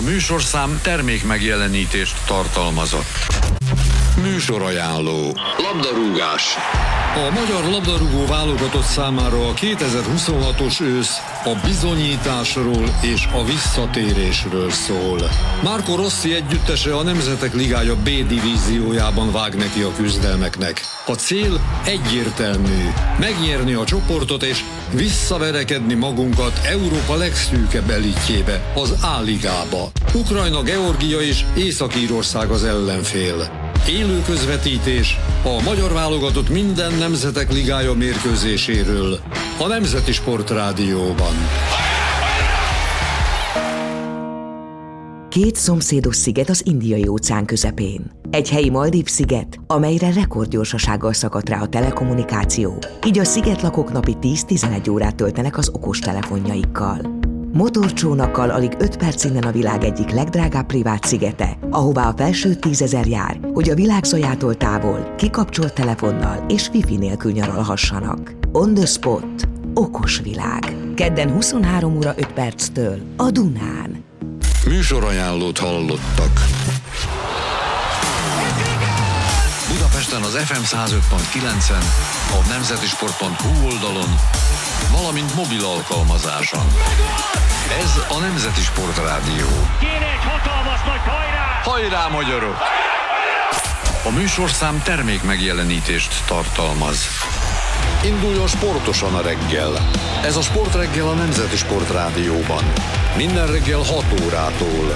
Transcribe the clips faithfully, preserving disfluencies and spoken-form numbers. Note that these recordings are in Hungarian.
műsorszám termék megjelenítést tartalmazott. Műsorajánló. Labdarúgás. A magyar labdarúgó válogatott számára a kétezer-huszonhatos ősz a bizonyításról és a visszatérésről szól. Marco Rossi együttese a Nemzetek Ligája B divíziójában vág neki a küzdelmeknek. A cél egyértelmű: megnyerni a csoportot és visszaverekedni magunkat Európa legszűkebb elitjébe, az A-ligába. Ukrajna, Georgia és Észak-Írország az ellenfél. Élő közvetítés a magyar válogatott minden Nemzetek Ligája mérkőzéséről a Nemzeti Sportrádióban. Két szomszédos sziget az Indiai-óceán közepén. Egy helyi Maldív-sziget, amelyre rekordgyorsasággal szakadt rá a telekommunikáció, így a szigetlakók napi tíz-tizenegy órát töltenek az okostelefonjaikkal. Motorcsónakkal alig öt perc innen a világ egyik legdrágább privát szigete, ahová a felső tízezer jár, hogy a világ zajától távol, kikapcsolt telefonnal és wifi nélkül nyaralhassanak. On the spot. Okos világ. Kedden huszonhárom óra öt perctől a Dunán. Műsorajánlót hallottak. Budapesten az ef em száz öt pont kilencen, a nemzetisport pont hu oldalon, valamint mobil alkalmazáson. Ez a Nemzeti Sportrádió. Kéne egy hatalmas nagy hajrá! Hajrá, magyarok! A műsorszám termék megjelenítést tartalmaz. Induljon sportosan a reggel. Ez a Sportreggel a Nemzeti Sportrádióban. Minden reggel hat órától.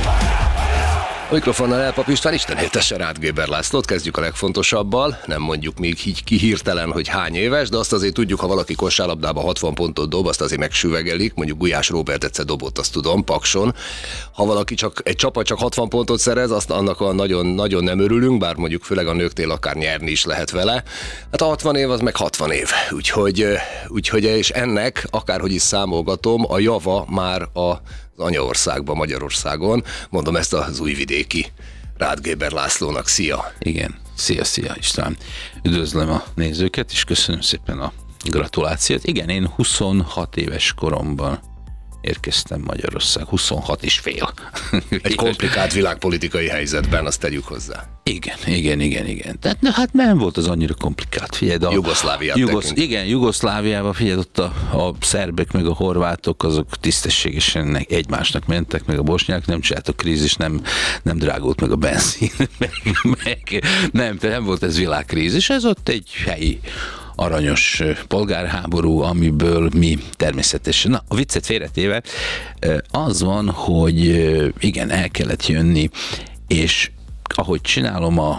A mikrofonnal Elpap István, Isten éltesse Ráth Géber Lászlót. Kezdjük a legfontosabbal. Nem mondjuk még így kihirtelen, hogy hány éves, de azt azért tudjuk, ha valaki kosárlabdába hatvan pontot dob, azt azért megsüvegelik. Mondjuk Gulyás Róbert egyszer dobott, azt tudom, Pakson. Ha valaki csak, egy csapat csak hatvan pontot szerez, azt annak nagyon, nagyon nem örülünk, bár mondjuk főleg a nőknél akár nyerni is lehet vele. Hát a hatvan év az meg hatvan év. Úgyhogy, úgyhogy és ennek, akárhogy is számolgatom, a java már a az anyaországban, Magyarországon. Mondom ezt az újvidéki Ráth Géber Lászlónak. Szia! Igen, szia, szia István. Üdvözlöm a nézőket, és köszönöm szépen a gratulációt. Igen, én huszonhat éves koromban érkeztem Magyarország, huszonhat és fél. Egy komplikált világpolitikai helyzetben, azt tegyük hozzá. Igen, igen, igen, igen. Tehát ne, hát nem volt az annyira komplikált. Figyeld, a Jugoszláviát Jugosz, Igen, Jugoszláviában, figyeld, ott a, a szerbek meg a horvátok, azok tisztességesen egymásnak mentek, meg a bosnyák nem csináltak krízis, nem, nem drágult meg a benzin, meg, meg nem, nem volt ez világkrízis, ez ott egy helyi aranyos polgárháború, amiből mi természetesen, na, a viccet félretéve, az van, hogy igen, el kellett jönni, és ahogy csinálom, a,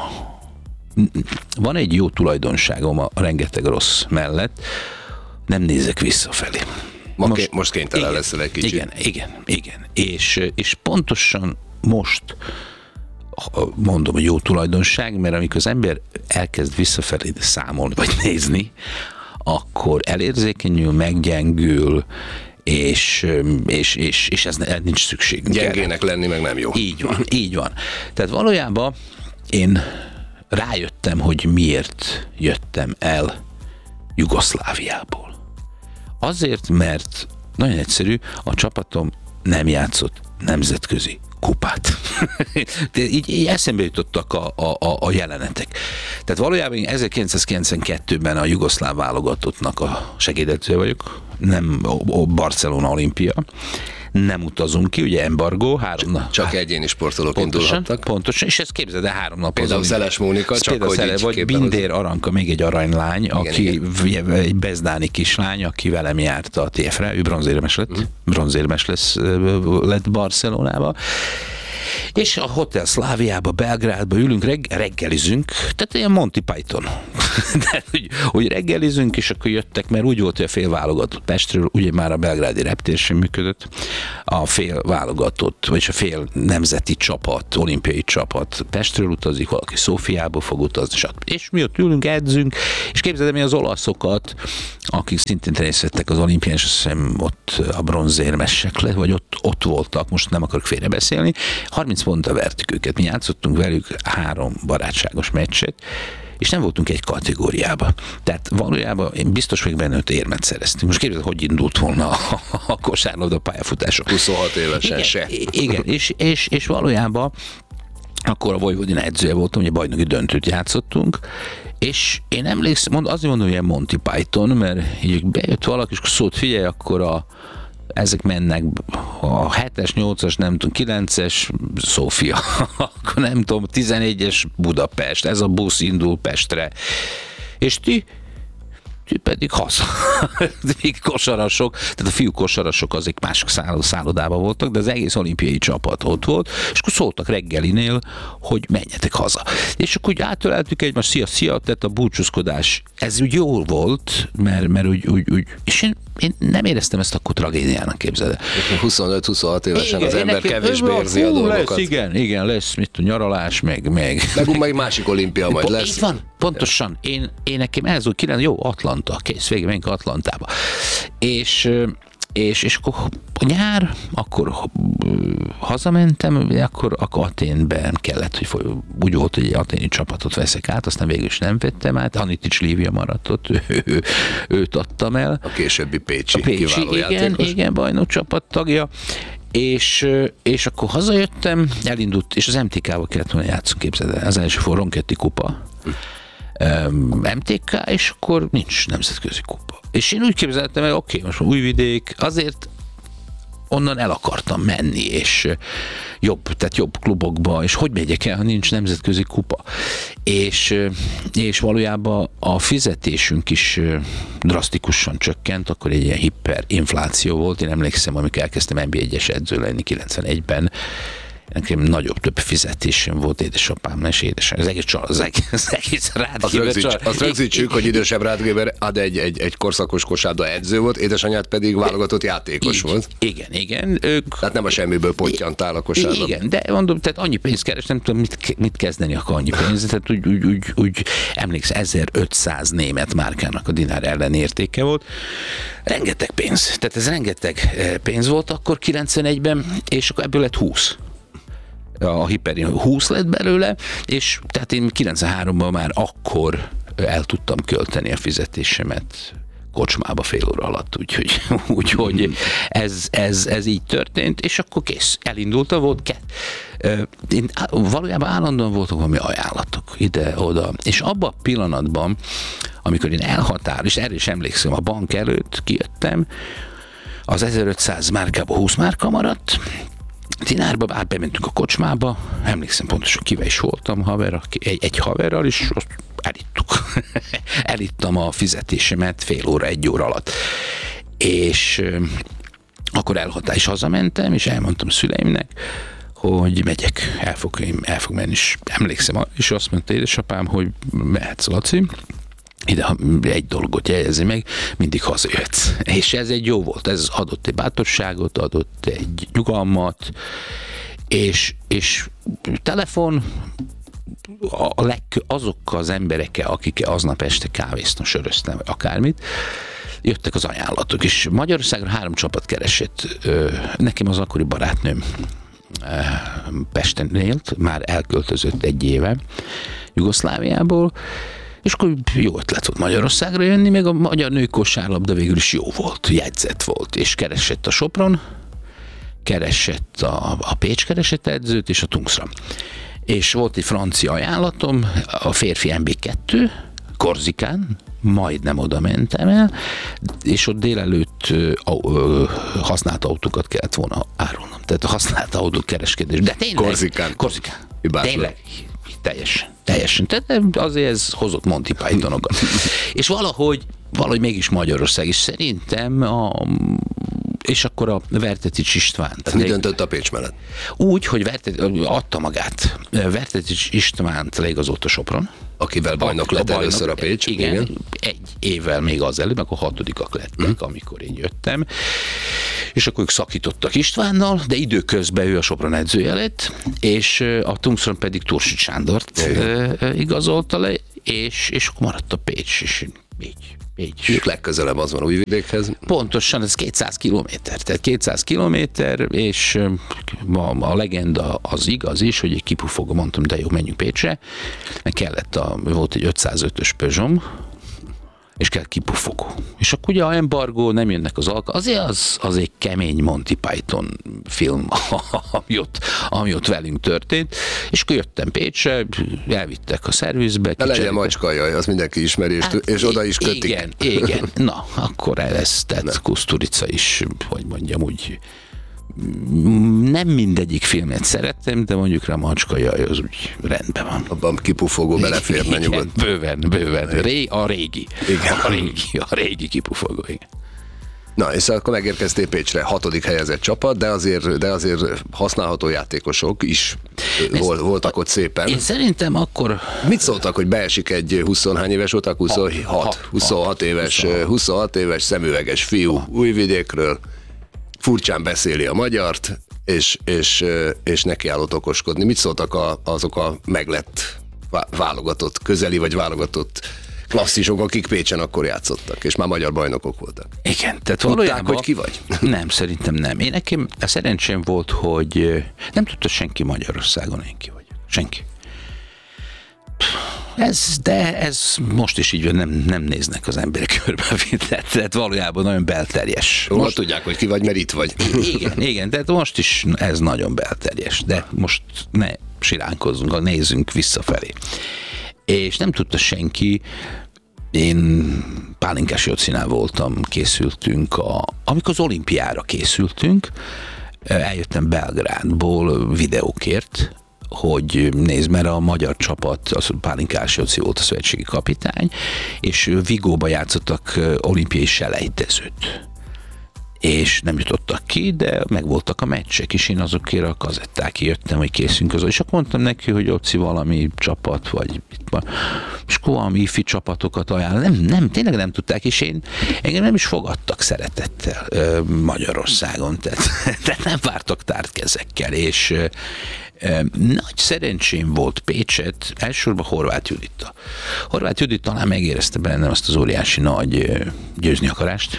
van egy jó tulajdonságom a rengeteg rossz mellett, nem nézek visszafelé. Ma most, most kénytelen igen, leszel egy kicsit. Igen, igen, igen. És, és pontosan most mondom, hogy jó tulajdonság, mert amikor az ember elkezd visszafelé számolni, vagy nézni, akkor elérzékenyül, meggyengül, és, és, és, és ez nincs szükségünk. Gyengének erre. Lenni meg nem jó. Így van, így van. Tehát valójában én rájöttem, hogy miért jöttem el Jugoszláviából. Azért, mert nagyon egyszerű, a csapatom nem játszott nemzetközi kupát. így, így eszembe jutottak a, a, a jelenetek. Tehát valójában ezerkilencszázkilencvenkettőben a jugoszláv válogatottnak a segédedzője vagyok, nem a Barcelona Olimpia. Nem utazunk ki, ugye embargó, három nap. Csak há... egyéni sportolók indulhattak. Pontosan, és ezt képzeld el három nap. Például Szeles Mónika, csak hogy Szele, vagy Bindér Aranka, még egy aranylány, igen, aki igen. egy bezdáni kislány, aki velem járt a té ef-re, ő bronzérmes lett, mm. bronzérmes lesz, lett Barcelonába. És a Hotel Szláviába, Belgrádba ülünk, reg- reggelizünk, tehát ilyen Monty Python. De, hogy, hogy reggelizünk, és akkor jöttek, mert úgy volt, hogy a fél válogatott Pestről, ugye már a belgrádi reptér sem működött, a fél válogatott, vagyis a fél nemzeti csapat, olimpiai csapat Pestről utazik, valaki Szófiába fog utazni, stb. És mi ott ülünk, edzünk, és képzeld, mi az olaszokat, akik szintén részt vettek az olimpián, és azt hiszem ott a bronzérmesek le, vagy ott, ott voltak, most nem akarok félrebeszélni, harminc ponttal vertük őket, mi játszottunk velük három barátságos meccset, és nem voltunk egy kategóriában. Tehát valójában én biztos vagyok benne, hogy érmet szereztünk. Most kérdez, hogy indult volna a, a kosárlabda pályafutások. huszonhat évesen igen, se. Igen, és, és, és valójában akkor a Vojvodina edzője voltam, ugye bajnoki döntőt játszottunk, és én emlékszem, mond, azért mondom, hogy ilyen Monty Python, mert így bejött valaki, és szólt, figyelj, akkor a ezek mennek a hetes, nyolcas, nem tudom, kilences Szófia, akkor nem tudom, tizenegyes Budapest, ez a busz indul Pestre. És ti? Ti pedig haza. Még kosarasok, tehát a fiú kosarasok azok mások szállodában voltak, de az egész olimpiai csapat ott volt, és akkor szóltak reggelinél, hogy menjetek haza. És akkor úgy átöleltük egymást, szia, szia, tehát a búcsúzkodás, ez úgy jó volt, mert, mert úgy, úgy, úgy, és én, én nem éreztem ezt akkor tragédiának, képzeld. huszonöt-huszonhat évesen igen, az ember nekem, kevésbé érzi a lesz, dolgokat. igen, igen, lesz, mit tudom, nyaralás, meg, meg. Meg meg másik olimpia majd lesz. Így van, pontosan. Én, én nekem ez úgy kilenc, jó, Atlanta, kész, végig menjünk Atlantába. És, és, és akkor a nyár, akkor hazamentem, akkor, akkor Athénben kellett, hogy foly, úgy volt, hogy egy athéni csapatot veszek át, aztán végül is nem vettem át, Anitics Lívia maradt ott, ő, ő, őt adtam el. A későbbi Pécsi, a Pécsi kiváló igen, játékos. igen, bajnok csapat tagja. És, és akkor hazajöttem, elindult, és az em té ká-val kellett volna játszani, képzeld el, az első Ronchetti kupa. em té ká, és akkor nincs nemzetközi kupa. És én úgy képzeltem, hogy oké, okay, most Újvidék, azért onnan el akartam menni, és jobb, tehát jobb klubokba, és hogy megyek el, ha nincs nemzetközi kupa. És, és valójában a fizetésünk is drasztikusan csökkent, akkor egy ilyen hiperinfláció volt. Én emlékszem, amikor elkezdtem en bé egyes edző lenni kilencvenegyben, nekem nagyobb több fizetésem volt édesapámnál és édesem. Az egész csal, az egész, az egész Rádgéber. Azt rögzítsük, hogy idősebb Rádgéber ad egy, egy, egy korszakos kosárlabda edző volt, édesanyád pedig válogatott játékos így, volt. Igen, igen. Ők, Tehát nem a semmiből pottyantál a kosárlabda. Igen, de mondom, tehát annyi pénzt keres, nem tudom, mit, mit kezdeni akkor annyi pénzt. Tehát úgy, úgy, úgy, úgy emlékszem, ezerötszáz német márkának a dinár ellenértéke volt. Rengeteg pénz. Tehát ez rengeteg pénz volt akkor kilencvenegyben, és akkor ebből lett húsz. A hiperin húsz lett belőle, és tehát én kilencvenháromban már akkor el tudtam költeni a fizetésemet kocsmába fél óra alatt, úgyhogy, úgyhogy ez, ez, ez így történt, és akkor kész, elindultam, volt ke. Én valójában állandóan voltak valami ajánlatok ide-oda, és abban a pillanatban, amikor én elhatár, és erre is emlékszem, a bank előtt kijöttem, az ezerötszáz márkába húsz márka maradt, dinárba, át bementünk a kocsmába, emlékszem pontosan, kivel is voltam, haver, egy, egy haverral, és azt elittuk. Elittam a fizetésemet fél óra, egy óra alatt. És akkor elhatár is hazamentem, és elmondtam szüleimnek, hogy megyek, el fog, el fog menni, és emlékszem, és azt mondta édesapám, hogy mehetsz, Laci, ide egy dolgot jegyezni meg, mindig hazajöhetsz. És ez egy jó volt, ez adott egy bátorságot, adott egy nyugalmat, és, és telefon a leg, azokkal az emberekkel, akikkel aznap este kávéztam, söröztem, akármit, jöttek az ajánlatok, és Magyarországon három csapat keresett. Nekem az akkori barátnőm Pesten élt, már elköltözött egy éve Jugoszláviából, és akkor jó ötlet volt Magyarországra jönni, meg a magyar női kosárlabda végül is jó volt, jegyzett volt, és keresett a Sopron, keresett a, a Pécs keresett edzőt, és a Tungsra. És volt egy francia ajánlatom, a férfi en bé kettő, Korzikán, majdnem oda mentem el, és ott délelőtt ö, ö, használt autókat kellett volna árulnom. Tehát a használt autók kereskedés. De tényleg. Korzikán. Korzikán. Hibátlan. Tényleg. Teljesen. Teljesen. Tehát azért ez hozott Monty Pythonokat. És valahogy, valahogy mégis Magyarország is szerintem a és akkor a Vertetics István. Tehát mi döntött a Pécs mellett? Úgy, hogy Vertetics adta magát. Vertetics Istvánt leigazolt a Sopron. Akivel bajnok lett bajnok, először a Pécs. Igen, igen, egy évvel még az előbb, akkor hatodikak lettek, mm. amikor én jöttem. És akkor ők szakítottak Istvánnal, de időközben ő a Sopron edzője lett, és a Tungsron pedig Tursit Sándort igazolta le, és, és akkor maradt a Pécs, és így Pécs. Ők legközelebb az van Újvidékhez. Pontosan, ez kétszáz kilométer. Tehát kétszáz kilométer, és a, a legenda az igaz is, hogy egy kipufogó, mondtam, de jó, menjünk Pécsre, mert kellett, a, volt egy ötszázötös Peugeot, és kell kipufogó. És akkor ugye a embargó, nem jönnek az alka, azért az, az egy kemény Monty Python film, ami ott, ami ott velünk történt, és akkor jöttem Pécsre, elvittek a szervizbe. Ne legyen macskajaj, az mindenki ismeri, és, hát, és oda is kötik. Igen, igen. Na, akkor ez, tehát Kusturica is, hogy mondjam úgy, nem mindegyik filmet szerettem, de mondjuk rá macskajaj, az úgy rendben van. Abban kipufogó beleférne nyugodt. Bőven, bőven. Ré, a régi. Igen. A régi, a régi kipufogó, igen. Na, és akkor megérkeztél Pécsre, hatodik helyezett csapat, de azért, de azért használható játékosok is volt, voltak ott szépen. Én szerintem akkor... Mit szóltak, hogy beesik egy huszonhány éves voltak? huszonhat, huszonhat éves, huszonhat éves szemüveges fiú Újvidékről, furcsán beszéli a magyart, és, és, és nekiállott okoskodni. Mit szóltak a, azok a meglett válogatott, közeli vagy válogatott klasszisok, akik Pécsen akkor játszottak, és már magyar bajnokok voltak? Igen, tehát valójában... hogy ki vagy? Nem, szerintem nem. Én nekem a szerencsém volt, hogy nem tudta senki Magyarországon, én ki vagyok. Senki. Ez, de ez most is így van, nem, nem néznek az emberek körbe, tehát, tehát valójában nagyon belterjes. Most, most tudják, hogy ki vagy, mert itt vagy. Igen, igen, tehát most is ez nagyon belterjes, de most ne siránkozzunk, nézzünk visszafelé. És nem tudta senki, én Pálinkás Jocinál voltam, készültünk, a, amikor az olimpiára készültünk, eljöttem Belgrádból videókért, hogy nézd, mert a magyar csapat, az Pálinkás Joci volt a szövetségi kapitány, és Vigóba játszottak olimpiai selejtezőt. És nem jutottak ki, de megvoltak a meccsek, és én azokért a kazettákért jöttem, hogy készünk azon. És akkor mondtam neki, hogy Joci valami csapat, vagy itt van. És akkor valami ifi csapatokat ajánl. Nem, nem, tényleg nem tudták, és én engem nem is fogadtak szeretettel ö, Magyarországon, tehát, tehát nem vártak tárt kezekkel, és ö, ö, nagy szerencsém volt Pécset, elsősorban Horváth Judittal. Horváth Judit talán megérezte bennem azt az óriási nagy ö, győzni akarást.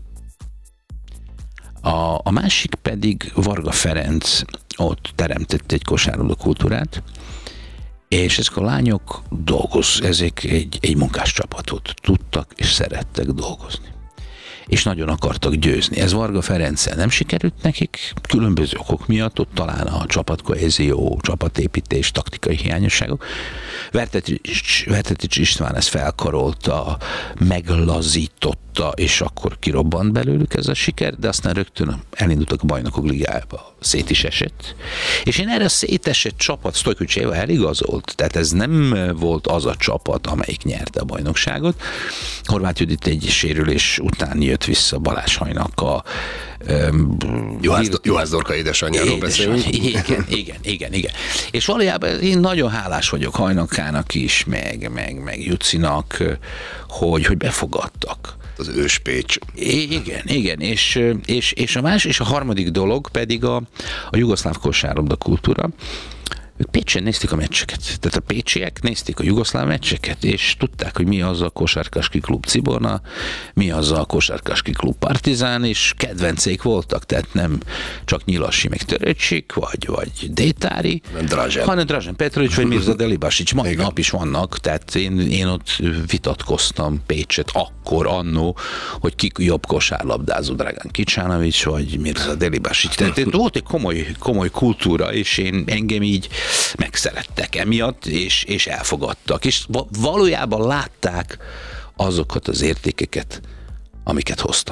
A, a másik pedig Varga Ferenc ott teremtett egy kosárlabda kultúrát, és ezek a lányok dolgoz, ezek egy, egy munkáscsapat volt, tudtak és szerettek dolgozni. És nagyon akartak győzni. Ez Varga Ferenccel nem sikerült nekik, különböző okok miatt, ott talán a csapatkohézió, csapatépítés, taktikai hiányosságok. Vertetics, Vertetics István ezt felkarolta, meglazította, és akkor kirobbant belőlük ez a siker, de aztán rögtön elindultak a Bajnokok Ligájába, szét is esett. És én erre a szétesett csapat Sztojkovics eligazolt, tehát ez nem volt az a csapat, amelyik nyerte a bajnokságot. Horváth Judit egy sérülés után jött vissza Balázs Hajnak a Juhász Dorka édesanyjáról beszélünk. Igen, igen, igen, igen. És valójában én nagyon hálás vagyok Hajnakának is, meg, meg, meg Jucinak, hogy, hogy befogadtak. Az őspécs. Igen, igen, és, és, és a más, és a harmadik dolog pedig a, a jugoszláv kosárlabda kultúra. Ők Pécsen nézték a meccseket. Tehát a pécsiek nézték a jugoszláv meccseket, és tudták, hogy mi az a kosárkaski klub Ciborna, mi az a kosárkaski klub Partizán, és kedvencék voltak, tehát nem csak Nyilassi meg Töröcsik, vagy, vagy Détári, Drazsen. hanem Drazsen Petrovics, vagy Mirza Delibasics. Mai Igen. nap is vannak, tehát én, én ott vitatkoztam Pécset akkor, annó, hogy ki jobb kosárlabdázó, Dragan Kicsánovics, vagy Mirza Delibasics. Tehát volt egy komoly, komoly kultúra, és én engem így megszerettek emiatt, és, és elfogadtak. És valójában látták azokat az értékeket, amiket hoztam.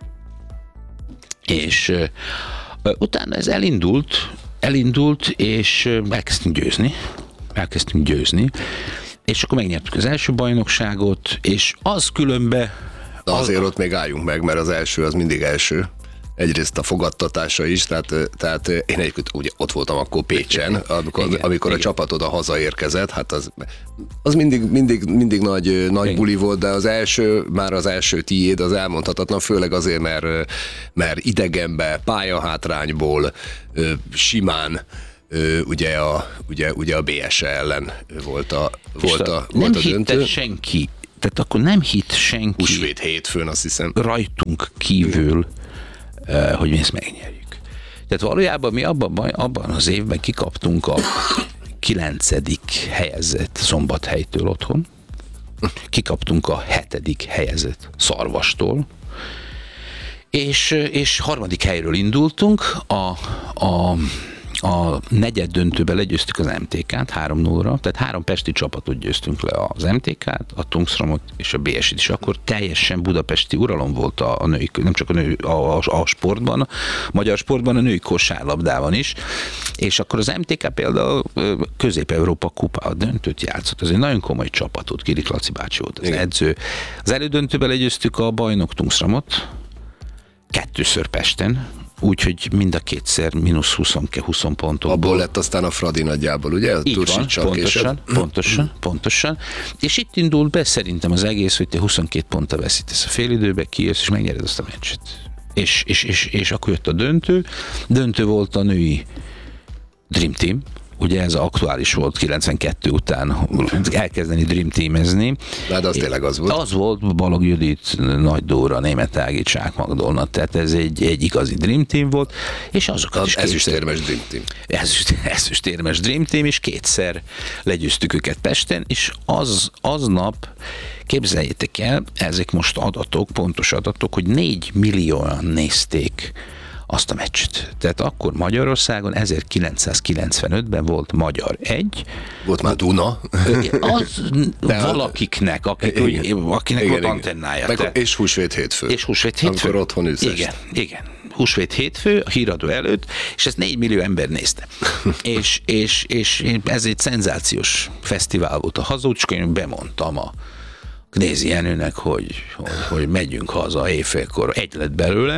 És uh, utána ez elindult, elindult, és uh, elkezdtünk győzni. Elkezdtünk győzni. És akkor megnyertük az első bajnokságot, és az különben... De azért az... ott még álljunk meg, mert az első az mindig első. Egyrészt a fogadtatása is, tehát, tehát én egyébként ugye ott voltam akkor Pécsen, amikor, igen, amikor igen. a csapat oda hazaérkezett, hát az, az mindig, mindig, mindig nagy, nagy buli volt, de az első, már az első tiéd az elmondhatatlan, főleg azért, mert, mert idegenbe, pályahátrányból, simán, ugye a, ugye, ugye a bé es e ellen volt a, volt a, nem volt a döntő. hitte senki. tehát akkor nem hitt senki Húsvét hétfőn, azt hiszem. rajtunk kívül, hogy mi ezt megnyerjük. Tehát valójában mi abban, abban az évben kikaptunk a kilencedik helyezett Szombathelytől otthon, kikaptunk a hetedik helyezett Szarvastól, és, és harmadik helyről indultunk, a, a, a negyed döntőben legyőztük az em té ká-t három nullra, tehát három pesti csapatot győztünk le, az em té ká-t, a Tungsramot és a bé es i-t, és akkor teljesen budapesti uralom volt a, a női, nem csak a, nő, a, a, a sportban, a magyar sportban, a női kosárlabdában is, és akkor az em té ká például Közép-Európa kupa a döntőt játszott, ez egy nagyon komoly csapatot, Kirik Laci bácsi volt az Igen. edző. Az elődöntőben legyőztük a bajnok Tungsramot, kettőször Pesten, úgyhogy mind a kétszer mínusz húsz, húsz pontok. Abból lett aztán a Fradi nagyjából, ugye? A Így van, pontosan, pontosan, pontosan. És itt indult be szerintem az egész, hogy te huszonkét ponttal veszítesz a félidőbe, kijössz és megnyered azt a meccset. És, és, és, és akkor jött a döntő. Döntő volt a női Dream Team, ugye ez aktuális volt kilencvenkettő után elkezdeni Dream Teamezni. De az tényleg az volt. Az volt, Balog Judit, Nagy Dóra, Németh Ági, Csák Magdolna, tehát ez egy, egy igazi Dream Team volt, és azokat az is ezüstérmes Dream Team. Ezüst, ezüstérmes Dream Team, és kétszer legyőztük őket Pesten, és az, aznap, képzeljétek el, ezek most adatok, pontos adatok, hogy négy millióan nézték azt a meccset. Tehát akkor Magyarországon ezerkilencszázkilencvenötben volt Magyar egy. Volt már Duna. Az De valakiknek, akik, igen, úgy, akinek igen, volt antennája. Meg, te, és húsvét hétfő. És húsvét hétfő. Amikor otthon ülsz. Igen, igen. Húsvét hétfő, a híradó előtt, és ezt négy millió ember nézte. és, és, és ez egy szenzációs fesztivál volt a Hazócska, én bemondtam a Knézi Jenőnek, hogy, hogy, hogy megyünk haza éjfélkor, egy lett belőle,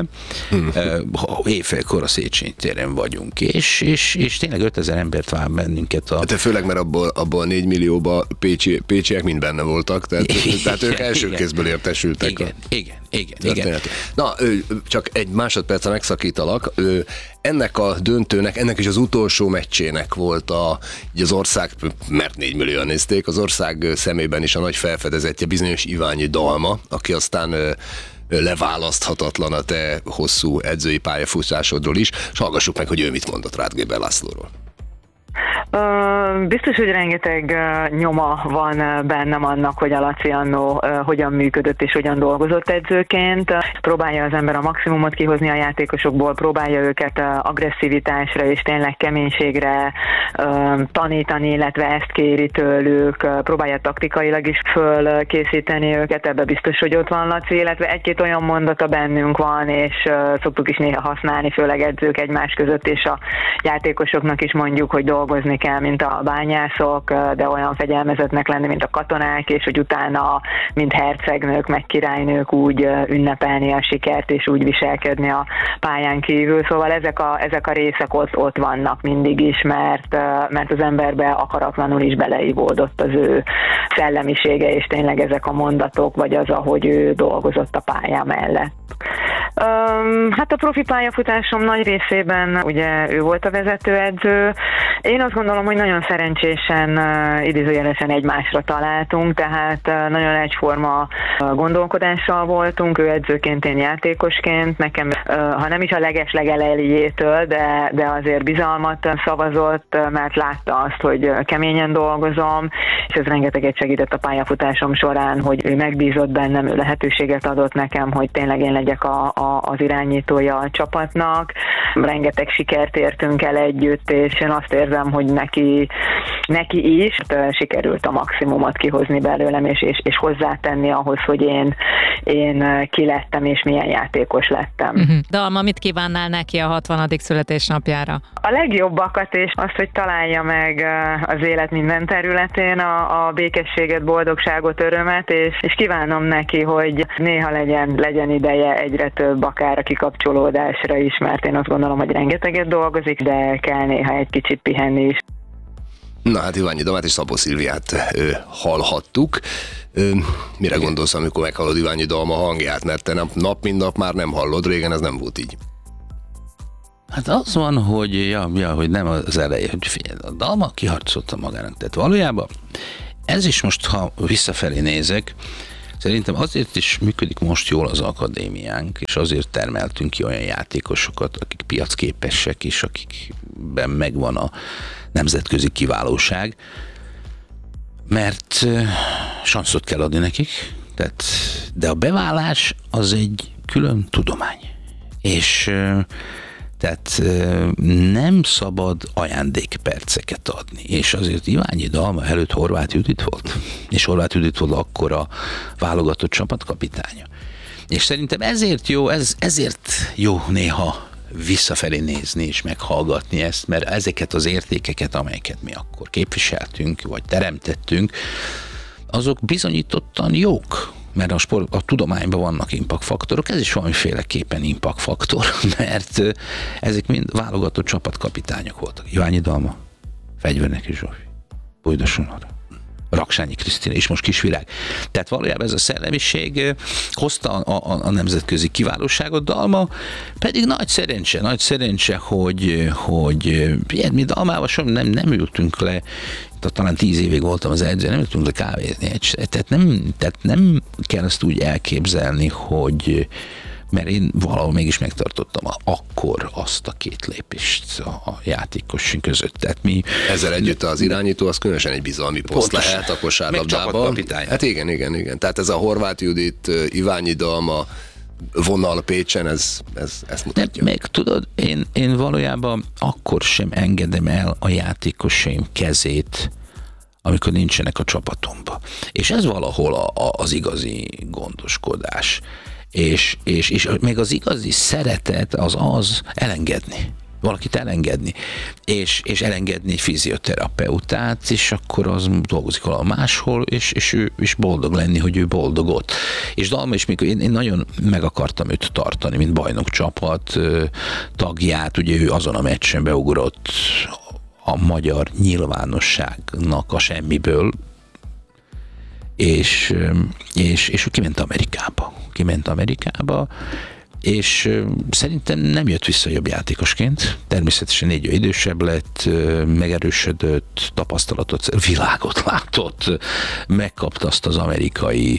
éjfélkor a Széchenyi téren vagyunk, és, és, és tényleg ötezer embert vár bennünket. A... Hát főleg, mert abból, abból a négy millióban pécsi, pécsiek mind benne voltak, tehát, tehát ők első igen. kézből értesültek. Igen, a... igen, igen, igen. Na, csak egy másodpercre megszakítalak. Ennek a döntőnek, ennek is az utolsó meccsének volt a, így az ország, mert négy millióan nézték, az ország szemében is a nagy felfedezetje bizonyos Iványi Dalma, aki aztán leválaszthatatlan a te hosszú edzői pályafutásodról is, és hallgassuk meg, hogy ő mit mondott Rath Géber Lászlóról. Uh, biztos, hogy rengeteg uh, nyoma van uh, bennem annak, hogy a Laci annó uh, hogyan működött és hogyan dolgozott edzőként. Uh, próbálja az ember a maximumot kihozni a játékosokból, próbálja őket uh, agresszivitásra és tényleg keménységre uh, tanítani, illetve ezt kéri tőlük, uh, próbálja taktikailag is fölkészíteni őket, ebbe biztos, hogy ott van Laci, illetve egy-két olyan mondata bennünk van, és uh, szoktuk is néha használni, főleg edzők egymás között, és a játékosoknak is mondjuk, hogy dolgozni kell, mint a bányászok, de olyan fegyelmezetnek lenni, mint a katonák, és hogy utána, mint hercegnők, meg királynők úgy ünnepelni a sikert, és úgy viselkedni a pályán kívül. Szóval ezek a, ezek a részek ott, ott vannak mindig is, mert, mert az emberbe akaratlanul is beleivódott az ő szellemisége, és tényleg ezek a mondatok, vagy az, ahogy ő dolgozott a pályán mellett. Um, hát a profi pályafutásom nagy részében ugye ő volt a vezetőedző. Én azt gondolom, hogy nagyon szerencsésen, uh, idézőjelesen egymásra találtunk, tehát uh, nagyon egyforma uh, gondolkodással voltunk, ő edzőként, én játékosként. Nekem, uh, ha nem is a leges-legelejétől, de, de azért bizalmat szavazott, uh, mert látta azt, hogy uh, keményen dolgozom, és ez rengeteget segített a pályafutásom során, hogy ő megbízott bennem, ő lehetőséget adott nekem, hogy tényleg én legyek a, a, az irányítója a csapatnak. Rengeteg sikert értünk el együtt, és én azt érzem, hogy neki, neki is sikerült a maximumot kihozni belőlem, és, és, és hozzátenni ahhoz, hogy én, én ki lettem, és milyen játékos lettem. Uh-huh. Dalma, mit kívánnál neki a hatvanadik születésnapjára? A legjobbakat, és azt, hogy találja meg az élet minden területén a, a békességet, boldogságot, örömet, és, és kívánom neki, hogy néha legyen, legyen ideje egyre több, akár a kikapcsolódásra is, mert én azt gondolom, hogy rengeteget dolgozik, de kell néha egy kicsit pihenni is. Na hát Iványi Dalmát és Szabó Szilviát ö, hallhattuk. Ö, mire gondolsz, amikor meghallod Iványi Dalma hangját? Mert te nap, nap mint nap már nem hallod, régen ez nem volt így. Hát az van, hogy, ja, ja, hogy nem az eleje, hogy figyelj, a Dalma kiharcolta magának. Tehát valójában ez is most, ha visszafelé nézek, Szerintem azért is működik most jól az akadémiánk, és azért termeltünk ki olyan játékosokat, akik piacképesek, és akikben megvan a nemzetközi kiválóság, mert sanszot kell adni nekik, tehát, de a beválás az egy külön tudomány. És tehát nem szabad ajándékperceket adni. És azért Iványi Dalma előtt Horváth Judit volt. És Horváth Judit volt akkor a válogatott csapatkapitánya. És szerintem ezért jó, ez, ezért jó néha visszafelé nézni és meghallgatni ezt, mert ezeket az értékeket, amelyeket mi akkor képviseltünk, vagy teremtettünk, azok bizonyítottan jók. Mert a, sport, a tudományban vannak impact faktorok, ez is valamiféleképpen impact faktor, mert ezek mind válogatott csapatkapitányok voltak. Iványi Dalma, Fegyverneki Zsófi, Bújdos Unor, Raksányi Krisztina, és most Kisvirág. Tehát valójában ez a szellemiség hozta a, a, a nemzetközi kiválóságot. Dalma pedig nagy szerencse, nagy szerencse, hogy, hogy ilyen, mi Dalmával sem nem, nem ültünk le, talán tíz évig voltam az edző, nem ültünk le kávézni. Tehát nem, tehát nem kell ezt úgy elképzelni, hogy mert én valahol mégis megtartottam a, akkor azt a két lépést a, a játékos között. Tehát mi... Ezzel együtt az irányító az különösen egy bizalmi poszt lehet a kosárlabdában. Hát igen, igen, igen. Tehát ez a Horváth Judit, Iványi Dalma vonal Pécsen, ez, ez ezt mutatja. De meg tudod, én, én valójában akkor sem engedem el a játékosaim kezét, amikor nincsenek a csapatomba. És ez valahol a, a, az igazi gondoskodás. És, és, és még az igazi szeretet az az elengedni. Valakit elengedni. És, és elengedni egy fizioterapeutát, és akkor az dolgozik valahol máshol, és, és ő is boldog lenni, hogy ő boldog ott. És Dalma is, mikor én, én nagyon meg akartam őt tartani, mint bajnok csapat tagját, ugye ő azon a meccsen beugrott a magyar nyilvánosságnak a semmiből, és, és, és ő kiment Amerikába. Kiment Amerikába, és szerintem nem jött vissza jobb játékosként. Természetesen négy idősebb lett, megerősödött, tapasztalatot, világot látott, megkapta azt az amerikai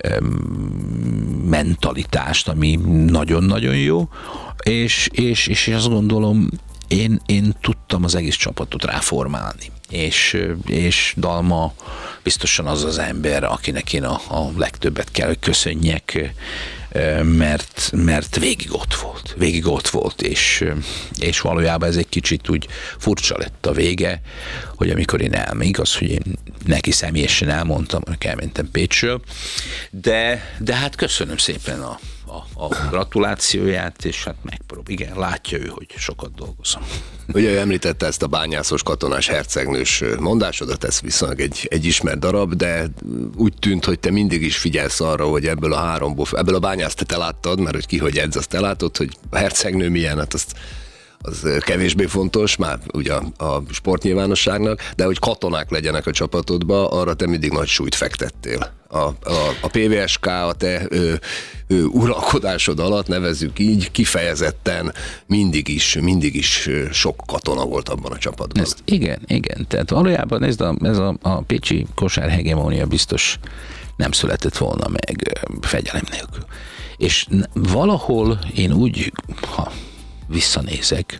mentalitást, ami nagyon-nagyon jó, és, és, és azt gondolom, én, én tudtam az egész csapatot ráformálni. És, és Dalma biztosan az az ember, akinek én a, a legtöbbet kell, hogy köszönjek, mert, mert végig ott volt, végig ott volt, és, és valójában ez egy kicsit úgy furcsa lett a vége, hogy amikor én elmentem, igaz, hogy én neki személyesen elmondtam, hogy elmentem Pécsről, de, de hát köszönöm szépen a, a, a gratulációját, és hát megprób, igen, látja ő, hogy sokat dolgozom. Ugye ő említette ezt a bányászos katonás hercegnős mondásodat, ez viszonylag egy, egy ismert darab, de úgy tűnt, hogy te mindig is figyelsz arra, hogy ebből a háromból, ebből a bányászt te láttad, mert hogy ki hogy edz, azt te látod, hogy a hercegnő milyen, hát azt az kevésbé fontos, már ugye a, a sportnyilvánosságnak, de hogy katonák legyenek a csapatodba, arra te mindig nagy súlyt fektettél. A, a, a pé vé es ká a te ö, ö, uralkodásod alatt, nevezzük így, kifejezetten mindig is, mindig is sok katona volt abban a csapatban. Ezt, igen, igen. Tehát valójában ez a, ez a, a pécsi kosárhegemónia biztos nem született volna meg fegyelem nélkül. És valahol én úgy, ha visszanézek,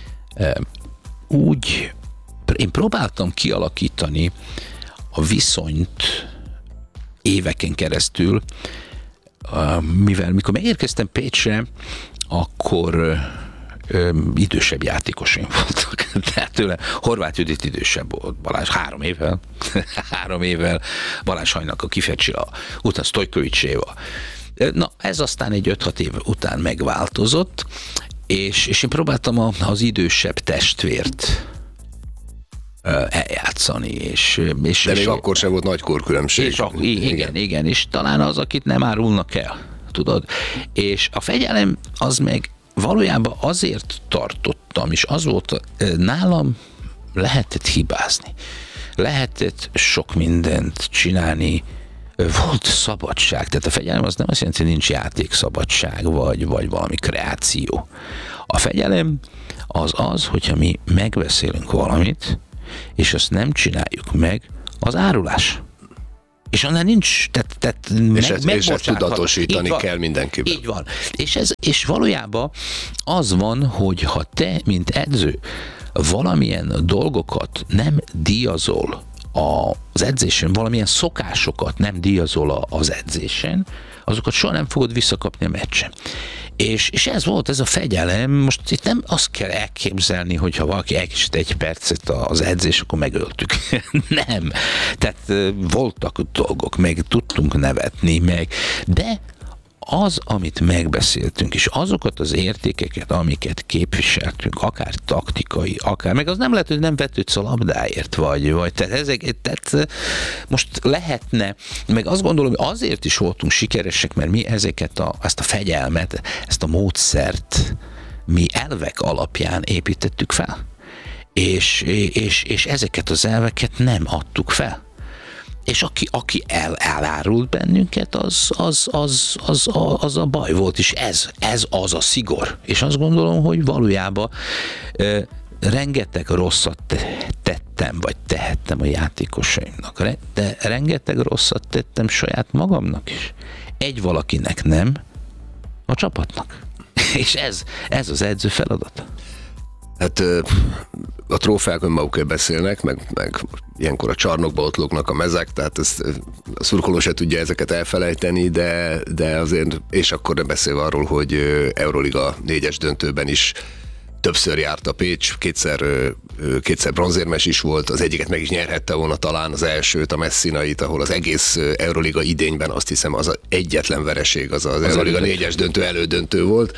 úgy én próbáltam kialakítani a viszonyt éveken keresztül, mivel mikor megérkeztem Pécsre, akkor idősebb játékosaim voltak. Tehát tőle Horváth Judit idősebb volt, Balázs három évvel, három évvel, Balázs Hajnak a Kifecsila, utána Stojkovicséva. Na, ez aztán egy öt-hat év után megváltozott, és, és én próbáltam a, az idősebb testvért eljátszani. És, és, De még és, akkor sem volt nagy korkülönbség. És, igen, igen, igen, és talán az, akit nem árulnak el, tudod. És a fegyelem az meg valójában azért tartottam, és az volt, nálam lehetett hibázni. Lehetett sok mindent csinálni, volt szabadság. Tehát a fegyelem az nem azt jelenti, hogy nincs játékszabadság, vagy, vagy valami kreáció. A fegyelem az az, hogyha mi megbeszélünk valamit, és azt nem csináljuk meg, az árulás. És annál nincs, tehát, tehát és, meg, ez, és ezt tudatosítani van, kell mindenkiben. Így van. És, ez, és valójában az van, hogy ha te, mint edző, valamilyen dolgokat nem díjazol az edzésen, valamilyen szokásokat nem díjazol az edzésen, azokat soha nem fogod visszakapni a meccsen. És, és ez volt, ez a fegyelem, most itt nem azt kell elképzelni, hogy ha valaki elkísért egy percet az edzés, akkor megöltük. Nem. Tehát voltak dolgok, meg tudtunk nevetni, meg, de az, amit megbeszéltünk, és azokat az értékeket, amiket képviseltünk, akár taktikai, akár, meg az nem lehet, hogy nem vetődsz a labdáért, vagy, vagy tehát ezek, tehát most lehetne, meg azt gondolom, hogy azért is voltunk sikeresek, mert mi ezeket a, ezt a fegyelmet, ezt a módszert mi elvek alapján építettük fel. És, és, és ezeket az elveket nem adtuk fel. És aki, aki el, elárult bennünket, az, az, az, az, az, az a baj volt, és ez, ez az a szigor. És azt gondolom, hogy valójában ö, rengeteg rosszat tettem, vagy tehettem a játékosaimnak, de rengeteg rosszat tettem saját magamnak is. Egy valakinek nem, a csapatnak. És ez, ez az edző feladata. Hát a trófeák önmagukért beszélnek, meg, meg ilyenkor a csarnokba ott lógnak a mezek, tehát ezt, a szurkoló se tudja ezeket elfelejteni, de, de azért, és akkor nem beszélve arról, hogy Euroliga négyes döntőben is többször járt a Pécs, kétszer, kétszer bronzérmes is volt, az egyiket meg is nyerhette volna talán, az elsőt, a Messinait, ahol az egész Euroliga idényben azt hiszem az egyetlen vereség, az az, az Euroliga négyes döntő elődöntő volt.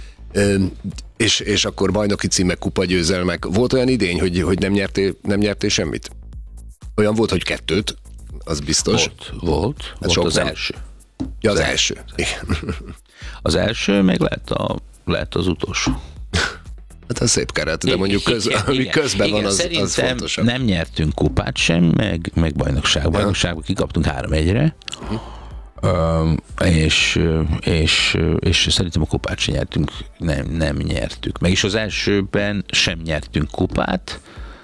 És, és akkor bajnoki címek, kupagyőzelmek. Volt olyan idény, hogy, hogy nem, nyertél, nem nyertél semmit? Olyan volt, hogy kettőt, az biztos. Volt, volt. Hát volt az nem. első. Ja, az, az első. első. Az első, meg lehet, a, lehet az utolsó. Hát ez szép keret, de mondjuk köz, igen, ami igen, közben igen, van, az, az fontosabb. nem nyertünk kupát sem, meg, meg bajnokság. Bajnokságban kikaptunk három egyre. Uh-huh. Um, és, és, és szerintem a kupát sem nyertünk, nem, nem nyertük. Meg is az elsőben sem nyertünk kupát,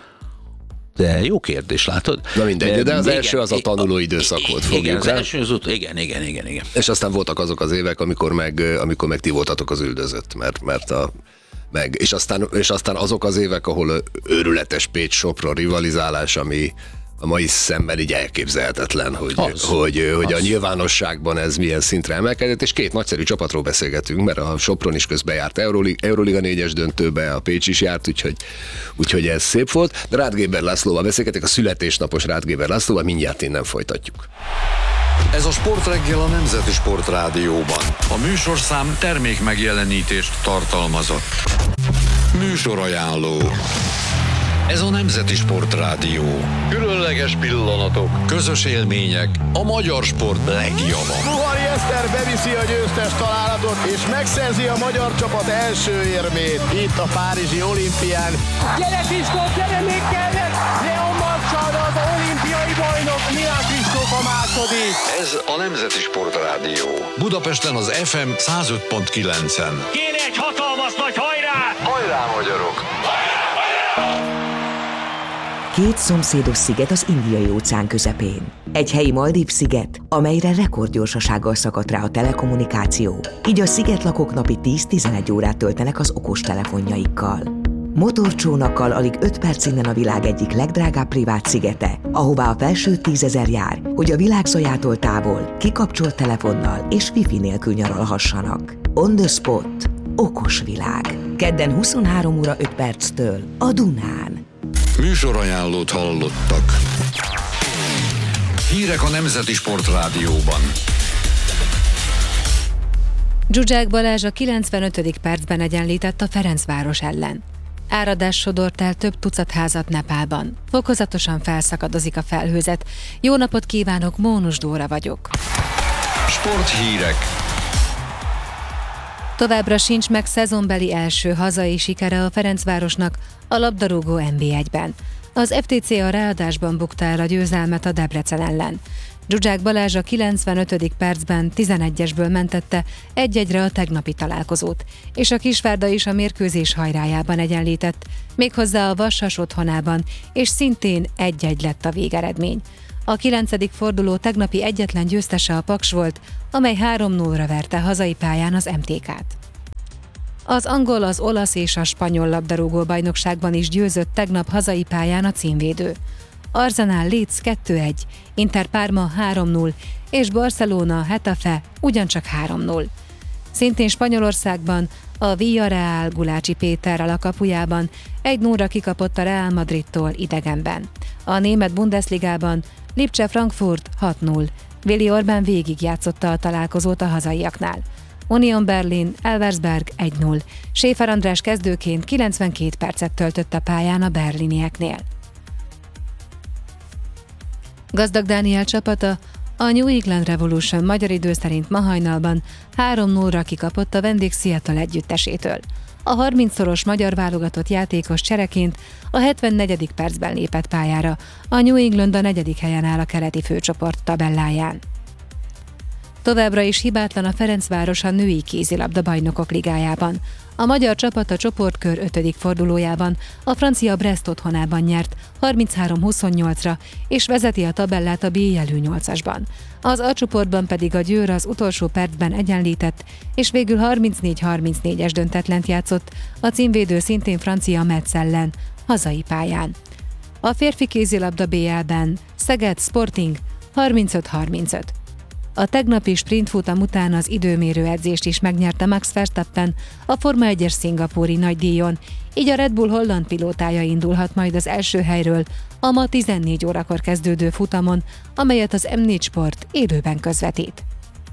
de jó kérdés, látod? Na mindegy, de, de az igen, első az a tanuló időszak volt. Igen, az első az ut- igen, igen, igen, igen. És aztán voltak azok az évek, amikor meg, amikor meg ti voltatok az üldözött, mert, mert a meg, és aztán, és aztán azok az évek, ahol őrületes Pécs-Sopron rivalizálás, ami a mai szemmel így elképzelhetetlen, hogy, az, hogy, hogy az. a nyilvánosságban ez milyen szintre emelkedett, és két nagyszerű csapatról beszélgetünk, mert a Sopron is közben járt Euroliga, Euroliga négyes döntőbe, a Pécs is járt, úgyhogy, úgyhogy ez szép volt. De Ráth Géber Lászlóval beszélgetek, a születésnapos Ráth Géber Lászlóval, mindjárt innen folytatjuk. Ez a Sportreggel a Nemzeti Sportrádióban. A műsorszám termék megjelenítést tartalmazott. Műsorajánló. Ez a Nemzeti Sportrádió. Különleges pillanatok, közös élmények, a magyar sport legjava. Ruhari Eszter beviszi a győztes találatot, és megszerzi a magyar csapat első érmét itt a párizsi olimpián. Gyere Kristóf, gyere még kellett! Leon Marcsal, az olimpiai bajnok, Milán Kristóf a második. Ez a Nemzeti Sportrádió. Budapesten az ef em száz öt pont kilencen. Kéne egy hatalmas nagy hajrá! Hajrá, magyarok! Két szomszédos sziget az Indiai-óceán közepén. Egy helyi Maldív-sziget, amelyre rekordgyorsasággal szakadt rá a telekommunikáció, így a szigetlakók napi tíz-tizenegy órát töltenek az okostelefonjaikkal. Motorcsónakkal alig öt perc innen a világ egyik legdrágább privát szigete, ahová a felső tízezer jár, hogy a világ zajától távol, kikapcsolt telefonnal és wifi nélkül nyaralhassanak. On the spot. Okos világ. Kedden huszonhárom óra öt perctől a Dunán. Műsorajánlót hallottak. Hírek a Nemzeti Sportrádióban. Zsuzsák Balázs a kilencvenötödik percben egyenlített a Ferencváros ellen. Áradás sodort el több tucat házat Nepálban. Fokozatosan felszakadozik a felhőzet. Jó napot kívánok, Mónus Dóra vagyok. Sporthírek. Továbbra sincs meg szezonbeli első hazai sikere a Ferencvárosnak a labdarúgó en bé egyben. Az ef té cé a ráadásban bukta el a győzelmet a Debrecen ellen. Zsuzsák Balázs a kilencvenötödik percben tizenegyesből mentette egy-egyre a tegnapi találkozót, és a Kisvárda is a mérkőzés hajrájában egyenlített, méghozzá a Vassas otthonában, és szintén egy-egy lett a végeredmény. A kilencedik forduló tegnapi egyetlen győztese a Paks volt, amely három nullra verte hazai pályán az em té ká-t. Az angol, az olasz és a spanyol labdarúgó bajnokságban is győzött tegnap hazai pályán a címvédő. Arsenal Leeds kettő egy, Inter Parma három null és Barcelona Getafe ugyancsak három null. Szintén Spanyolországban a Villarreal Gulácsi Péterrel a kapujában egy nullra kikapott a Real Madridtól idegenben. A német Bundesligában Lipcse Frankfurt hat null. Willi Orbán végigjátszotta a találkozót a hazaiaknál. Union Berlin Elversberg egy null. Schäfer András kezdőként kilencvenkét percet töltött a pályán a berlinieknél. Gazdag Dániel csapata a New England Revolution magyar idő szerint ma hajnalban három nullra kikapott a vendég Seattle együttesétől. A harmincszoros magyar válogatott játékos csereként a hetvennegyedik percben lépett pályára, a New England a negyedik helyen áll a keleti főcsoport tabelláján. Továbbra is hibátlan a Ferencváros a női kézilabda bajnokok ligájában. A magyar csapat a csoportkör ötödik fordulójában a francia Brest otthonában nyert harminchárom huszonnyolcra, és vezeti a tabellát a B jelű nyolcasban. Az A csoportban pedig a Győr az utolsó percben egyenlített, és végül harmincnégy harmincnégyes döntetlent játszott a címvédő szintén francia Metz ellen, hazai pályán. A férfi kézilabda bé el-ben Szeged Sporting harmincöt harmincöt. A tegnapi sprintfutam után az időmérő edzést is megnyerte Max Verstappen a Forma egyes szingapúri nagydíjon, így a Red Bull holland pilótája indulhat majd az első helyről a ma tizennégy órakor kezdődő futamon, amelyet az em négy Sport élőben közvetít.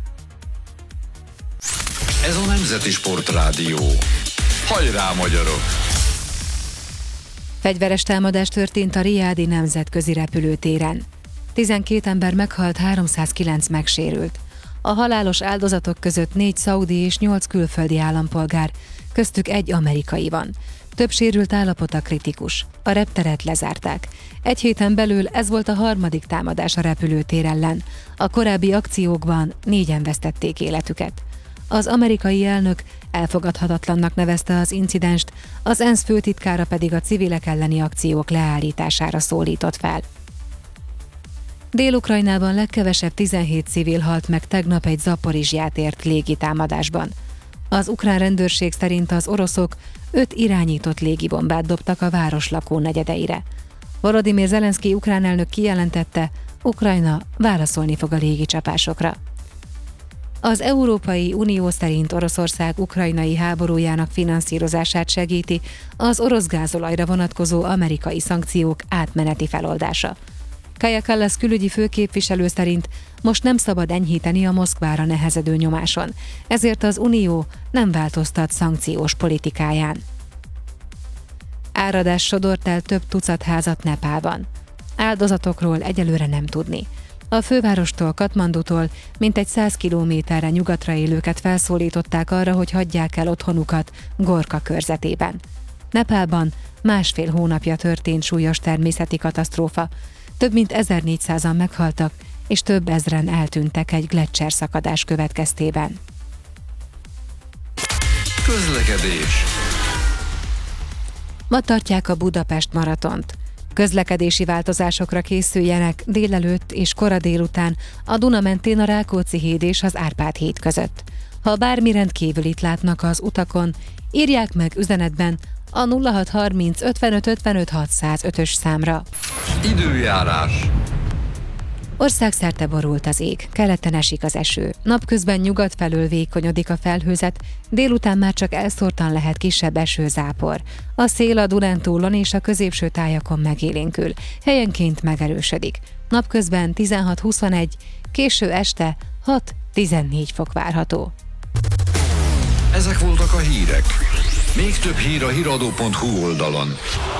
Ez a Nemzeti Sportrádió. Hajrá, magyarok! Fegyveres támadás történt a Riádi nemzetközi repülőtéren. tizenkét ember meghalt, háromszázkilenc megsérült. A halálos áldozatok között négy szaudi és nyolc külföldi állampolgár, köztük egy amerikai van. Több sérült állapota kritikus. A repteret lezárták. Egy héten belül ez volt a harmadik támadás a repülőtér ellen. A korábbi akciókban négyen vesztették életüket. Az amerikai elnök elfogadhatatlannak nevezte az incidenst, az ENSZ főtitkára pedig a civilek elleni akciók leállítására szólított fel. Dél-Ukrajnában legkevesebb tizenhét civil halt meg tegnap egy Zaporizsját ért légitámadásban. Az ukrán rendőrség szerint az oroszok öt irányított légibombát dobtak a város lakónegyedeire. Volodymyr Zelenszkij ukrán elnök kijelentette, Ukrajna válaszolni fog a légicsapásokra. Az Európai Unió szerint Oroszország ukrajnai háborújának finanszírozását segíti az orosz gázolajra vonatkozó amerikai szankciók átmeneti feloldása. Kaja Kallas külügyi főképviselő szerint most nem szabad enyhíteni a Moszkvára nehezedő nyomáson, ezért az Unió nem változtat szankciós politikáján. Áradás sodort el több tucat házat Nepálban. Áldozatokról egyelőre nem tudni. A fővárostól, Katmandutól mintegy száz kilométerre nyugatra élőket felszólították arra, hogy hagyják el otthonukat Gorka körzetében. Nepálban másfél hónapja történt súlyos természeti katasztrófa. Több mint ezernégyszázan meghaltak, és több ezren eltűntek egy gleccser szakadás következtében. Közlekedés. Ma tartják a Budapest maratont. Közlekedési változásokra készüljenek délelőtt és kora délután a Duna mentén a Rákóczi híd és az Árpád híd között. Ha bármi rendkívülit látnak az utakon, írják meg üzenetben a nulla hat harminc ötvenöt ötvenöt hatszázötös számra. Időjárás. Országszerte borult az ég, keleten esik az eső. Napközben nyugat felől vékonyodik a felhőzet, délután már csak elszórtan lehet kisebb esőzápor. A szél a Dunántúlon és a középső tájakon megélénkül, helyenként megerősödik. Napközben tizenhat huszonegy, késő este hat tizennégy fok várható. Ezek voltak a hírek. Még több hír a híradó pont hu oldalon.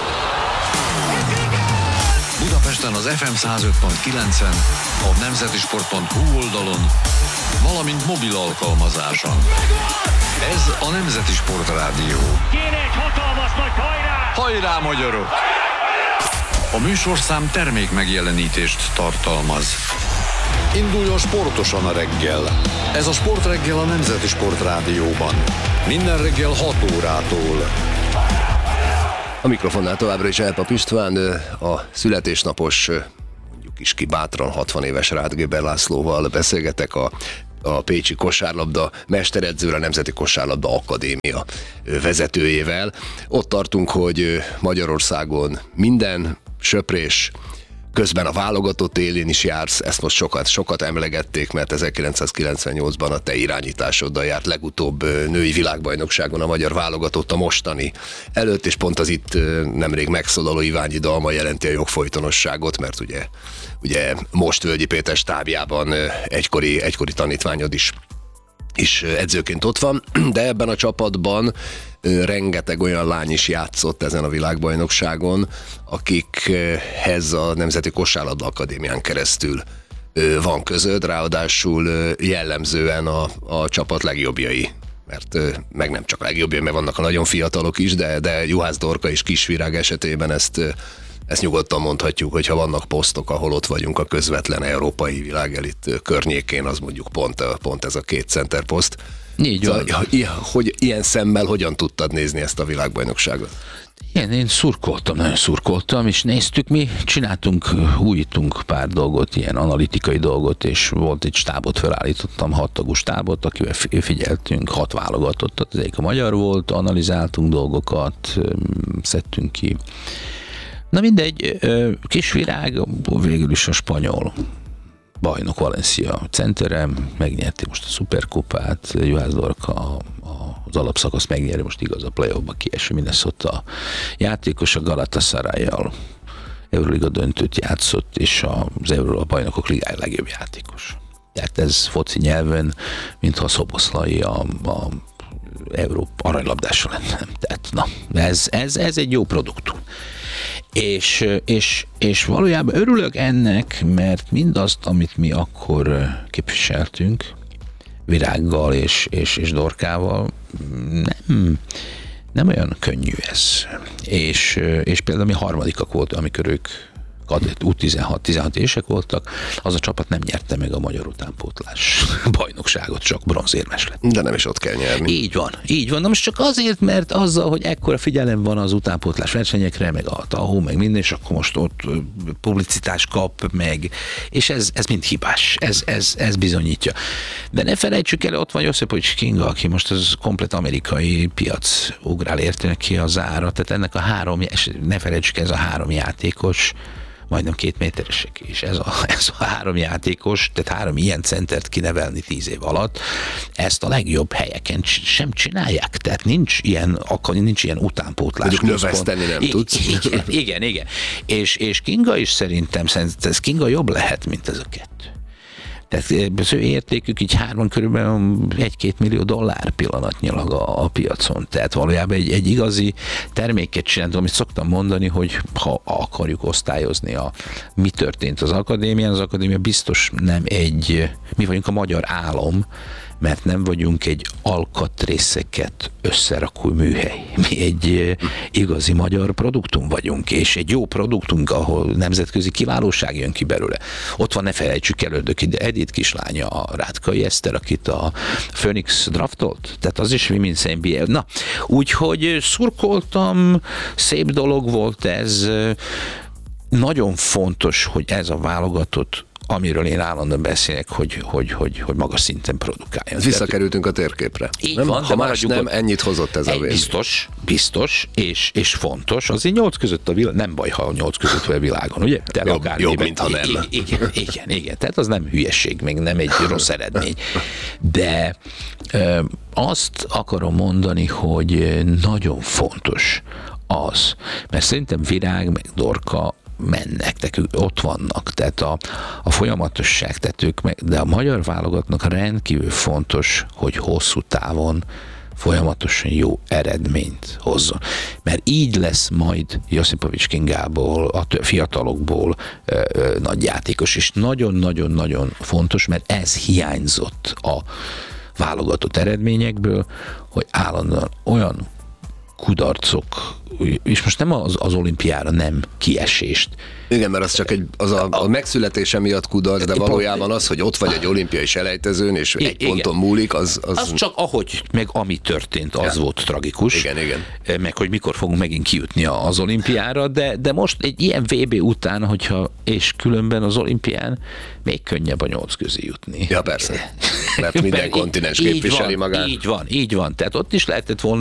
Budapesten az ef em száz öt pont kilencen, a nemzetisport pont hu oldalon, valamint mobil alkalmazáson. Ez a Nemzeti Sportrádió. Kéne egy hatalmas nagy hajrá! Hajrá, magyarok! A műsorszám termék megjelenítést tartalmaz. Induljon sportosan a reggel. Ez a Sportreggel a Nemzeti Sportrádióban. Minden reggel hat órától. A mikrofonnál továbbra is Elpap István, a születésnapos mondjuk is ki bátran, hatvan éves Ráth Géber Lászlóval beszélgetek, a a pécsi kosárlabda mesteredzőre, a Nemzeti Kosárlabda Akadémia vezetőjével. Ott tartunk, hogy Magyarországon minden söprés, közben a válogatott élén is jársz, ezt most sokat, sokat emlegették, mert ezerkilencszázkilencvennyolcban a te irányításoddal járt legutóbb női világbajnokságon a magyar válogatott, a mostani előtt, és pont az itt nemrég megszólaló Iványi dalma jelenti a jogfolytonosságot, mert ugye, ugye most Völgyi Péter stábjában egykori, egykori tanítványod is is edzőként ott van, de ebben a csapatban rengeteg olyan lány is játszott ezen a világbajnokságon, akikhez a Nemzeti Kosárlabda Akadémián keresztül van közöd, ráadásul jellemzően a, a csapat legjobbjai, mert meg nem csak legjobbjai, mert vannak a nagyon fiatalok is, de, de Juhász Dorka és Kisvirág esetében ezt Ezt nyugodtan mondhatjuk, hogy ha vannak posztok, ahol ott vagyunk a közvetlen európai világelit környékén, az mondjuk pont, pont ez a két center poszt. Így van. Szóval, hogy ilyen szemmel hogyan tudtad nézni ezt a világbajnokságot? Igen, én szurkoltam, nagyon szurkoltam, és néztük, mi csináltunk, újítunk pár dolgot, ilyen analitikai dolgot, és volt egy stábot, felállítottam, hat tagú stábot, akivel figyeltünk, hat válogatottat, az egyik a magyar volt, analizáltunk dolgokat, szedtünk ki. Na mindegy, Kisvirág végül is a spanyol bajnok Valencia centere, megnyerti most a szuperkupát, Juhász Dorka a, a, az alapszakasz megnyeri, most igaz a play-offba kieső Minnesota játékos, a Galatasarayjal Euroliga döntőt játszott, és az Euró a bajnokok ligája legjobb játékos. Tehát ez foci nyelven, mintha a Szoboszlai a, a Európa aranylabdása lenne. Tehát na, ez, ez, ez egy jó produktum. És, és, és valójában örülök ennek, mert mindazt, amit mi akkor képviseltünk, Virággal és, és, és Dorkával, nem, nem olyan könnyű ez. És, és például mi harmadikak voltunk, amikor ők U tizenhat évesek voltak, az a csapat nem nyerte meg a magyar utánpótlás bajnokságot, csak bronzérmes lett. De nem is ott kell nyerni. Így van, így van. Na most csak azért, mert azzal, hogy ekkora figyelem van az utánpótlás versenyekre, meg a tahó, meg minden, és akkor most ott publicitás kap, meg, és ez, ez mind hibás. Ez, ez, ez bizonyítja. De ne felejtsük el, ott van Josipovics Kinga, aki most az komplet amerikai piac ugrál érte neki az ára, tehát ennek a három, ne felejtsük, ez a három játékos, majdnem két méteresek, és ez a, ez a három játékos, tehát három ilyen centert kinevelni tíz év alatt, ezt a legjobb helyeken sem csinálják, tehát nincs ilyen, akkor nincs ilyen utánpótlás. Mondjuk növeszteni nem I- tudsz. Igen, igen, igen. És, és Kinga is szerintem, szerintem ez Kinga jobb lehet, mint ez a kettő. Tehát az ő értékük így hárman körülbelül egy-két millió dollár pillanatnyilag a, a piacon. Tehát valójában egy, egy igazi terméket csinálunk, amit szoktam mondani, hogy ha akarjuk osztályozni a mi történt az akadémián, az akadémia biztos nem egy, mi vagyunk a magyar álom, mert nem vagyunk egy alkatrészeket összerakó műhely. Mi egy igazi magyar produktum vagyunk, és egy jó produktunk, ahol nemzetközi kiválóság jön ki belőle. Ott van, ne felejtsük el, Ördöki Edith kislánya, a Rátkai Eszter, akit a Phoenix draftolt, tehát az is Women's en bé á. Na, úgyhogy szurkoltam, szép dolog volt ez. Nagyon fontos, hogy ez a válogatott, amiről én állandóan beszélek, hogy, hogy, hogy, hogy magas szinten produkáljon. Visszakerültünk a térképre. Így nem, van, ha más nem, ott, ennyit hozott ez a vég. Biztos, biztos, és, és fontos. Azért nyolc között a világ, nem baj, ha nyolc között a világon, ugye? Te jobb, jobb, mint ha nem. Igen, igen, igen, igen, tehát az nem hülyeség, még nem egy rossz eredmény. De ö, azt akarom mondani, hogy nagyon fontos az, mert szerintem Virág meg Dorka mennek, tehát ők ott vannak, tehát a, a folyamatosság, tehát ők meg, de a magyar válogatnak rendkívül fontos, hogy hosszú távon folyamatosan jó eredményt hozzon. Mert így lesz majd Josipovics Kingából, a fiatalokból ö, ö, nagy játékos, és nagyon-nagyon-nagyon fontos, mert ez hiányzott a válogatott eredményekből, hogy állandóan olyan kudarcok, és most nem az, az olimpiára nem kiesést. Igen, mert az csak egy, az a, a megszületése miatt kudarc, de valójában az, hogy ott vagy egy olimpiai selejtezőn, és egy igen. ponton múlik, az... Az, az csak ahogy, meg ami történt, az ja. volt tragikus. Igen, igen. Meg hogy mikor fogunk megint kijutni az olimpiára, de, de most egy ilyen vé bé után, hogyha, és különben az olimpián még könnyebb a nyolc közé jutni. Ja, persze. Mert minden kontinens képviseli magát. Így van, így van. Tehát ott is lehetett volna